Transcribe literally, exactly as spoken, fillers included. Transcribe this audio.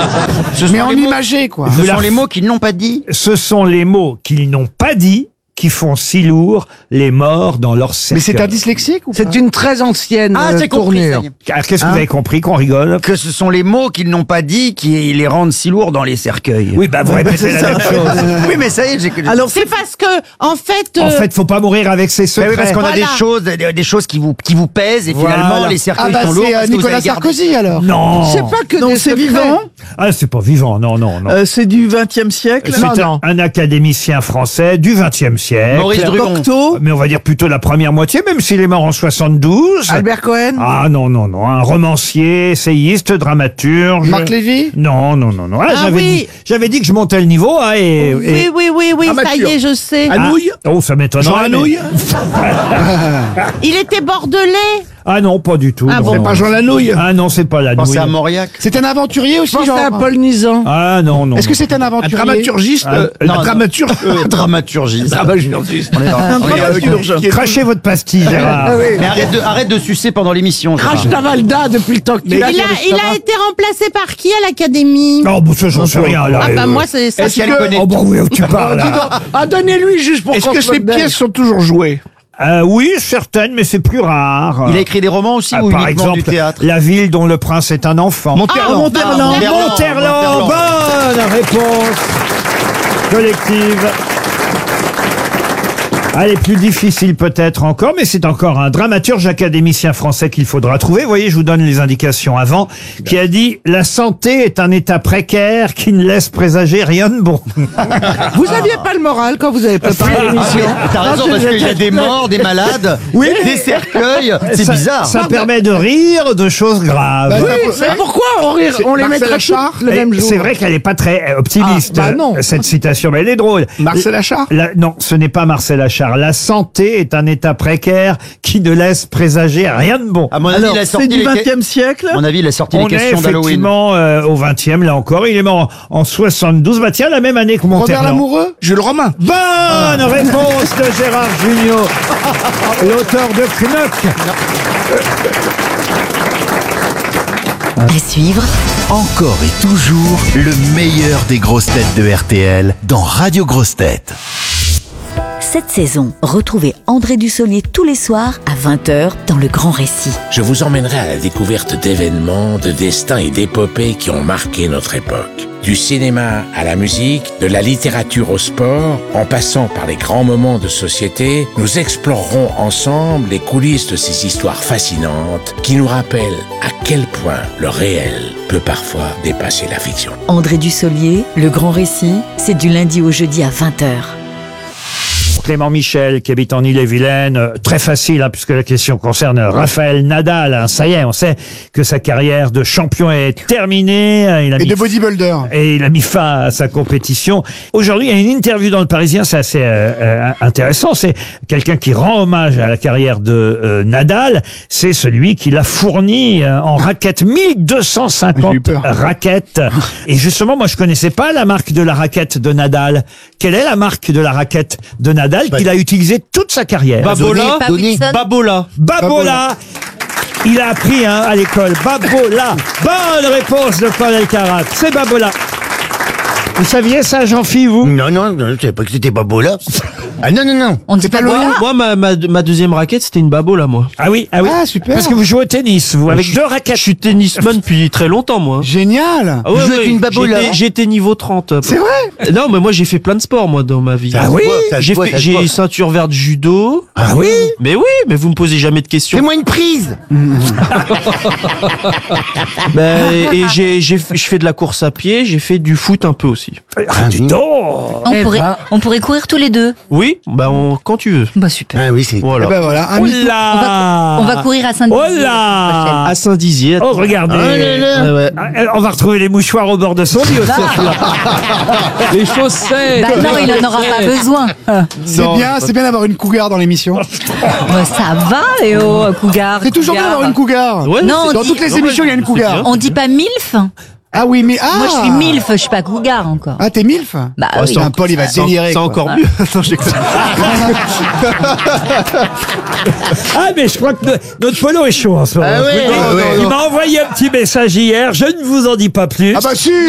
Mais en imagé, quoi. Ce sont les mots qu'ils n'ont pas dit. Ce sont les mots qu'ils n'ont pas dit qui font si lourd les morts dans leur cercueil. Mais c'est un dyslexique ou pas? C'est une très ancienne Ah, euh, j'ai compris, ça tournure. y est. Ah, qu'est-ce que Hein vous avez compris qu'on rigole? Que ce sont les mots qu'ils n'ont pas dit qui les rendent si lourds dans les cercueils. Oui, bah vous répétez la même chose. Oui, mais ça y est, j'ai... Alors C'est parce que, en fait, En euh, fait, faut pas mourir avec ses Bah secrets. oui, parce qu'on a Voilà. des choses, des, des choses qui vous, qui vous pèsent et Voilà. finalement les Ah cercueils bah sont lourds c'est euh, parce que vous Nicolas avez gardé- Sarkozy alors. Non. c'est pas que Non, des c'est secrets. vivant. Ah, c'est pas vivant, non, non, non. Euh, c'est du vingtième siècle. C'est un, un académicien français du vingtième siècle. Maurice Druon. Cocteau. Mais on va dire plutôt la première moitié, même s'il est mort en soixante-douze. Albert Cohen. Ah non, non, non. Un romancier, essayiste, dramaturge. Marc Lévy. Non, non, non, non. Ah, Ah j'avais, oui. dit, j'avais dit que je montais le niveau. Hein, et, oui, et- oui, oui, oui, ça Amateur. y est, je sais. Ah, oh, ça m'étonnerait. Jean mais- Lanouille. Il était bordelais. Ah non, pas du tout. Ah non, bon. non. C'est pas Jean Lanouille. Ah non, c'est pas la Pensez nouille. à Mauriac. C'est un aventurier aussi, Pensez genre. à Paul Nizan. Ah non, non. Est-ce que c'est un aventurier? dramaturgiste, Ah, euh, non, un non. dramaturge, euh, Dramaturgie. dramaturgiste. On est dans- Un on est dans- dramaturge. qui est- Crachez votre pastille, Gérard. Ah oui. Mais arrête de, arrête de sucer pendant l'émission. Gérard. Crash Tavalda depuis le temps que tu Il l'as. a, il a été remplacé par qui à l'académie? Non, bon, ça, j'en sais rien, là. Ah bah Euh, moi, c'est ça. Est-ce qu'elle que- connaît Oh, bon, oui, tu parles, Dis là. donc, ah, donnez-lui juste pour Est-ce qu'on que se ces moque d'elle. pièces sont toujours jouées? Euh, oui, certaines, mais c'est plus rare. Il a écrit des romans aussi Ah, ou par uniquement exemple, du théâtre? La ville dont le prince est un enfant. Monterland. Ah, Monterland. Monterland. Monterland, bonne réponse collective. Elle est plus difficile peut-être encore, mais c'est encore un dramaturge académicien français qu'il faudra trouver. Vous voyez, je vous donne les indications avant, qui a dit « La santé est un état précaire qui ne laisse présager rien de bon. Vous aviez pas le moral quand vous avez préparé l'émission. Ah, T'as raison, parce qu'il y a des morts, des malades, Oui. des cercueils. » C'est Ça- bizarre. Ça permet de rire de choses graves. Bah, Oui, mais pourquoi on, rit- on les Marcel mettrait Achard toutes le Et même jour? c'est vrai qu'elle n'est pas très euh, optimiste, Ah, bah non. euh, cette citation, mais elle est drôle. Marcel Achard. La- non, ce n'est pas Marcel Achard. La santé est un état précaire qui ne laisse présager rien de bon. À mon avis, Alors, il a sorti c'est du les que- vingtième siècle. À mon avis, il a sorti On les est questions d'Halloween. effectivement euh, au vingtième, là encore. Il est mort en, en soixante-douze. Bah tiens, la même année que Robert Monterland. Lamoureux. Jules Romain. Bonne réponse de Gérard Jugnot, l'auteur de Knock. À suivre, Encore et toujours le meilleur des grosses têtes de R T L dans Radio Grosses Têtes. cette saison, retrouvez André Dussolier tous les soirs à vingt heures dans Le Grand Récit. Je vous emmènerai à la découverte d'événements, de destins et d'épopées qui ont marqué notre époque. Du cinéma à la musique, de la littérature au sport, en passant par les grands moments de société, nous explorerons ensemble les coulisses de ces histoires fascinantes qui nous rappellent à quel point le réel peut parfois dépasser la fiction. André Dussolier, Le Grand Récit, c'est du lundi au jeudi à vingt heures. Clément Michel, qui habite en Ille-et-Vilaine, euh, très facile, hein, puisque la question concerne Raphaël Nadal. Hein, ça y est, on sait que sa carrière de champion est terminée. hein, Il a Et mis de bodybuilder. et il a mis fin à sa compétition. Aujourd'hui, il y a une interview dans Le Parisien, c'est assez euh, euh, intéressant. C'est quelqu'un qui rend hommage à la carrière de euh, Nadal. C'est celui qui l'a fourni euh, en raquettes, mille deux cent J'ai cinquante eu peur. raquettes. Et justement, moi, je connaissais pas la marque de la raquette de Nadal. Quelle est la marque de la raquette de Nadal qu'il a utilisée toute sa carrière? Babola. Donné. Babola. Babola. Il a appris hein, à l'école. Babola. Bonne réponse de Paul Elkarat. C'est Babola. Vous saviez ça, Jean-Philippe, vous? Non, non, non, je savais pas que c'était Babola. Ah non, non, non. On dit pas Moi, Bola. moi ma, ma, ma deuxième raquette, c'était une Babola, moi. Ah oui, ah oui. Ah, super. Parce que vous jouez au tennis, vous, avec Je- deux raquettes. Je suis tennisman depuis très longtemps, moi. Génial. Ah ouais, Vous jouez avec ouais, une Babola. j'étais- J'étais niveau trente. C'est vrai. Non, mais moi, j'ai fait plein de sports, moi, dans ma vie. Ah oui? Ça se J'ai voit, fait- ça se j'ai voit. ceinture verte judo. Ah oui? Mais oui, mais vous me posez jamais de questions. Fais-moi une prise. Ben, et j'ai, j'ai, fait- je fais de la course à pied, j'ai fait du foot un peu aussi. Ah, dis donc. On, Eh pourrait, ben. on pourrait courir tous les deux. Oui, ben, on- quand tu veux. Bah super. Ah oui, c'est... Voilà. Eh ben voilà. Un Oh mytho. là. On va courir à Saint-Denis. Oh là. À Saint-Dizier. Oh, regardez. Ouais, ouais. Ah, On va retrouver les mouchoirs au bord de son lit aussi. Les chaussettes. Bah non, il en aura pas besoin. C'est Non, bien, c'est bien d'avoir une cougar dans l'émission. Bah, ça va, Léo, cougar. C'est toujours bien cougar. d'avoir une cougar. Ouais, Non, c'est- Dans on toutes dit- les émissions, il y a une cougar. On dit pas milf. Ah oui, mais ah. Moi, je suis milf, je suis pas cougar encore. Ah, t'es milf. Bah Oh, oui. c'est Putain, Paul, il va c'est- délirer. C'est quoi. encore mieux. Attends, je déconne. Ah, mais je crois que no- notre polo est chaud en ce moment. Ah ouais, Je vous dis, ouais, ouais. Il m'a envoyé un petit message hier, je ne vous en dis pas plus. Ah bah si.